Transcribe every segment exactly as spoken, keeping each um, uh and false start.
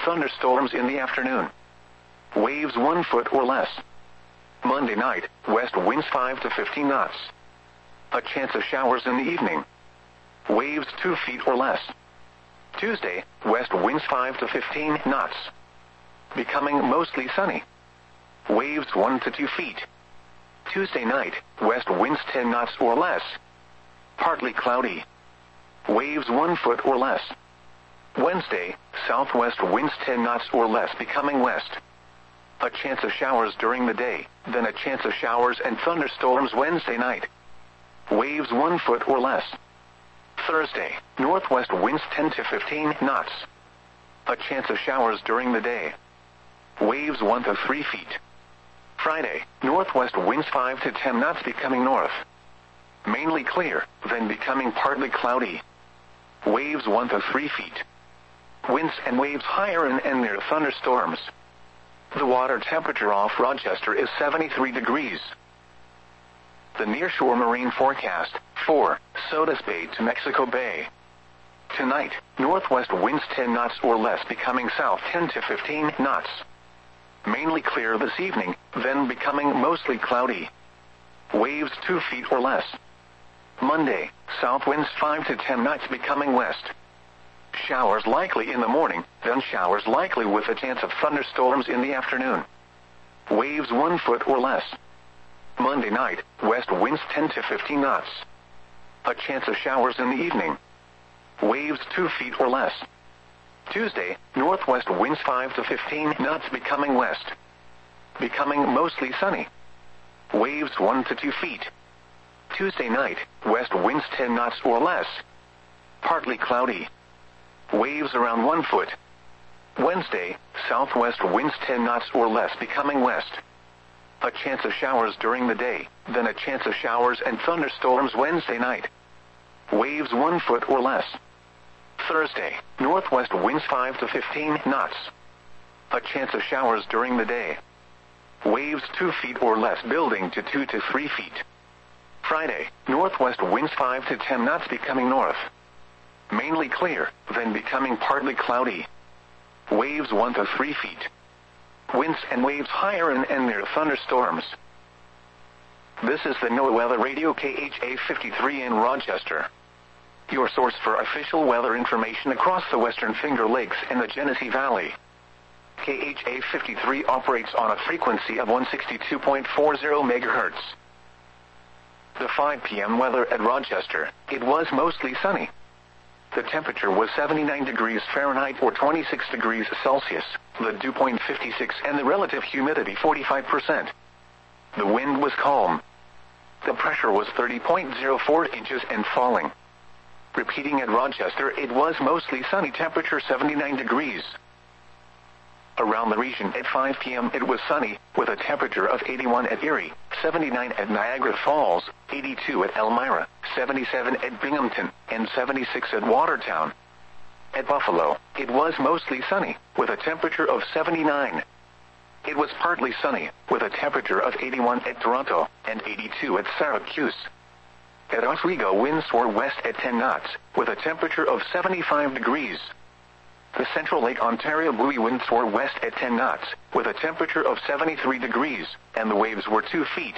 thunderstorms in the afternoon. Waves one foot or less. Monday night, west winds five to fifteen knots. A chance of showers in the evening. Waves two feet or less. Tuesday, west winds five to fifteen knots. Becoming mostly sunny. Waves one to two feet. Tuesday night, west winds ten knots or less. Partly cloudy. Waves one foot or less. Wednesday, southwest winds ten knots or less becoming west. A chance of showers during the day, then a chance of showers and thunderstorms Wednesday night. Waves one foot or less. Thursday, northwest winds ten to fifteen knots. A chance of showers during the day. Waves one to three feet. Friday, northwest winds five to ten knots becoming north. Mainly clear, then becoming partly cloudy. Waves one to three feet. Winds and waves higher and, and near thunderstorms. The water temperature off Rochester is seventy-three degrees. The nearshore marine forecast, for Sodus Bay to Mexico Bay. Tonight, northwest winds ten knots or less becoming south ten to fifteen knots. Mainly clear this evening, then becoming mostly cloudy. Waves two feet or less. Monday, south winds five to ten knots becoming west. Showers likely in the morning, then showers likely with a chance of thunderstorms in the afternoon. Waves one foot or less. Monday night, west winds ten to fifteen knots. A chance of showers in the evening. Waves two feet or less. Tuesday, northwest winds five to fifteen knots becoming west. Becoming mostly sunny. Waves one to two feet. Tuesday night, west winds ten knots or less. Partly cloudy. Waves around one foot. Wednesday, southwest winds ten knots or less becoming west. A chance of showers during the day, then a chance of showers and thunderstorms Wednesday night. Waves one foot or less. Thursday, northwest winds five to fifteen knots. A chance of showers during the day. Waves two feet or less building to two to three feet. Friday, northwest winds five to ten knots becoming north. Mainly clear, then becoming partly cloudy. Waves one to three feet. Winds and waves higher and, and near thunderstorms. This is the NOAA Weather Radio K H A fifty-three in Rochester. Your source for official weather information across the Western Finger Lakes and the Genesee Valley. K H A fifty-three operates on a frequency of one sixty-two point four zero megahertz. The five p m weather at Rochester, it was mostly sunny. The temperature was seventy-nine degrees Fahrenheit or twenty-six degrees Celsius, the dew point fifty-six and the relative humidity forty-five percent. The wind was calm. The pressure was thirty point zero four inches and falling. Repeating at Rochester, it was mostly sunny, temperature seventy-nine degrees. Around the region at five p m it was sunny, with a temperature of eighty-one at Erie, seventy-nine at Niagara Falls, eighty-two at Elmira, seventy-seven at Binghamton, and seventy-six at Watertown. At Buffalo, it was mostly sunny, with a temperature of seventy-nine. It was partly sunny, with a temperature of eighty-one at Toronto, and eighty-two at Syracuse. At Oswego, winds were west at ten knots, with a temperature of seventy-five degrees. The Central Lake Ontario buoy winds were west at ten knots, with a temperature of seventy-three degrees, and the waves were two feet.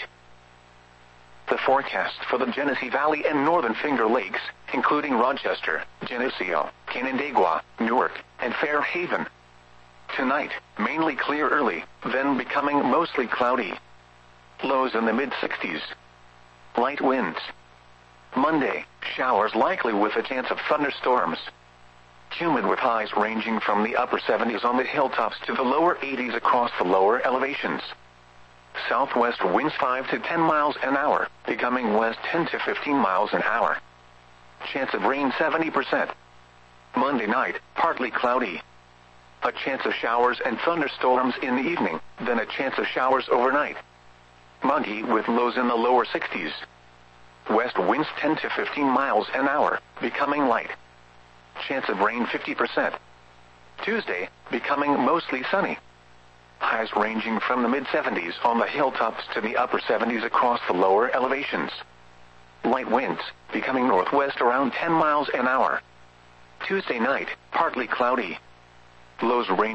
The forecast for the Genesee Valley and Northern Finger Lakes, including Rochester, Geneseo, Canandaigua, Newark, and Fairhaven. Tonight, mainly clear early, then becoming mostly cloudy. Lows in the mid sixties. Light winds. Monday, showers likely with a chance of thunderstorms. Humid with highs ranging from the upper seventies on the hilltops to the lower eighties across the lower elevations. Southwest winds five to ten miles an hour, becoming west ten to fifteen miles an hour. Chance of rain seventy percent. Monday night, partly cloudy. A chance of showers and thunderstorms in the evening, then a chance of showers overnight. Muggy with lows in the lower sixties. West winds ten to fifteen miles an hour, becoming light. Chance of rain fifty percent. Tuesday, becoming mostly sunny. Highs ranging from the mid seventies on the hilltops to the upper seventies across the lower elevations. Light winds, becoming northwest around ten miles an hour. Tuesday night, partly cloudy. Lows range